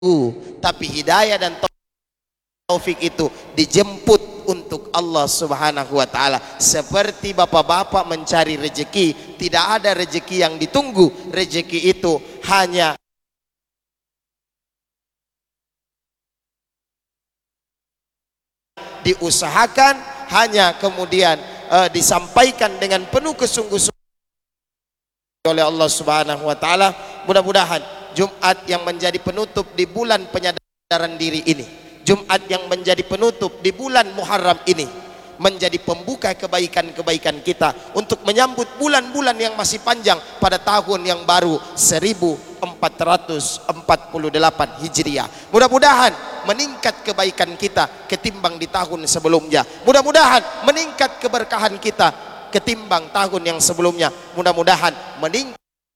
tapi hidayah dan taufik itu dijemput untuk Allah Subhanahu wa taala. Seperti bapak-bapak mencari rezeki, tidak ada rezeki yang ditunggu, rezeki itu hanya diusahakan, hanya kemudian disampaikan dengan penuh kesungguh-sungguhan oleh Allah Subhanahu wa taala. Mudah-mudahan Jumat yang menjadi penutup di bulan penyadaran diri ini, Jumat yang menjadi penutup di bulan Muharram ini, menjadi pembuka kebaikan-kebaikan kita untuk menyambut bulan-bulan yang masih panjang pada tahun yang baru 1448 Hijriah. Mudah-mudahan meningkat kebaikan kita ketimbang di tahun sebelumnya. Mudah-mudahan meningkat keberkahan kita ketimbang tahun yang sebelumnya. Mudah-mudahan meningkat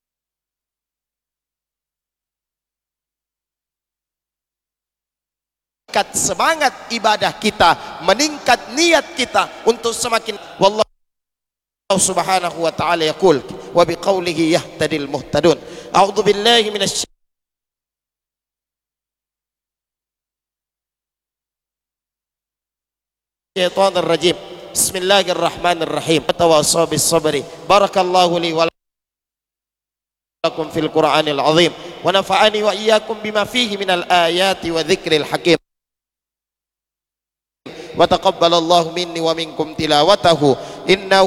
semangat ibadah kita, meningkat niat kita untuk semakin. Wallahu subhanahu wa ta'ala yaqul wa biqaulihi yahtadil muhtadun. A'udzu billahi minasy syaitanir rajim. Bismillahirrahmanirrahim. Tawassaw bis sabri. Barakallahu li wa lakum fil Qur'anil azim wa nafa'ani wa iyyakum bima fihi minal ayati wa dzikril hakim. Wa taqabbalallahu minni wa minkum tilawatahu innahu